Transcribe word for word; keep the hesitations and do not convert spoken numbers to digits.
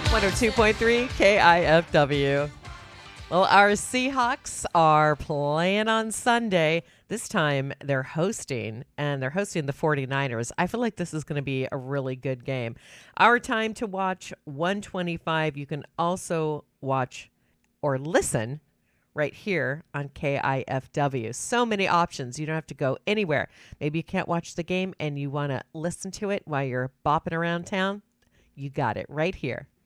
one oh two point three K I F W. Well, our Seahawks are playing on Sunday. This time they're hosting, and they're hosting the 49ers. I feel like this is going to be a really good game. Our time to watch, one twenty-five. You can also watch or listen right here on K I F W. So many options. You don't have to go anywhere. Maybe you can't watch the game and you want to listen to it while you're bopping around town. You got it right here.